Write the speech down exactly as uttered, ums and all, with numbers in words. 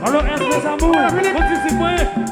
Alors, est-ce que ça bouge? Quand tu sais